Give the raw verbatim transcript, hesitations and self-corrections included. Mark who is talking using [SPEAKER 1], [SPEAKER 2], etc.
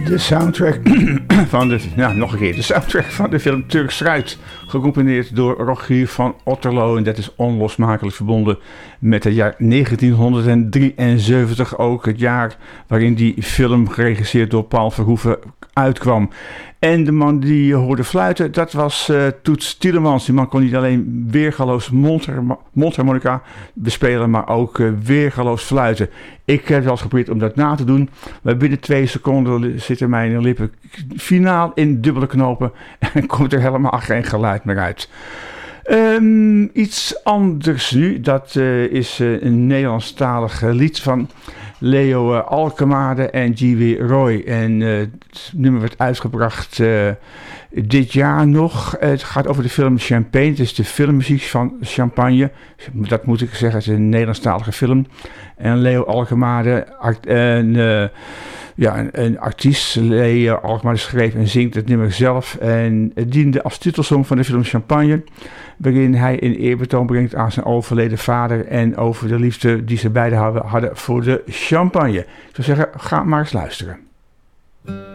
[SPEAKER 1] De soundtrack van de, ja, nog een keer, de soundtrack van de film Turks Fruit, gecomponeerd door Rogier van Otterlo. En dat is onlosmakelijk verbonden met het jaar negentienhonderddrieënzeventig, ook het jaar waarin die film, geregisseerd door Paul Verhoeven, uitkwam. En de man die je hoorde fluiten, dat was uh, Toets Tielemans. Die man kon niet alleen weergaloos mondharmonica bespelen, maar ook uh, weergaloos fluiten. Ik heb wel eens geprobeerd om dat na te doen, maar binnen twee seconden zitten mijn lippen finaal in dubbele knopen en komt er helemaal geen geluid meer uit. Um, iets anders nu, dat uh, is uh, een Nederlandstalig lied van Leo uh, Alkemade en G W Roy. En uh, het nummer werd uitgebracht uh, dit jaar nog. Uh, het gaat over de film Champagne. Het is de filmmuziek van Champagne. Dat moet ik zeggen, het is een Nederlandstalige film. En Leo Alkemade, art, een, uh, ja, een, een artiest, Leo Alkemade, schreef en zingt het nummer zelf. En het diende als titelsong van de film Champagne, waarin hij een eerbetoon brengt aan zijn overleden vader en over de liefde die ze beiden hadden, hadden voor de champagne. Ik zou zeggen, ga maar eens luisteren.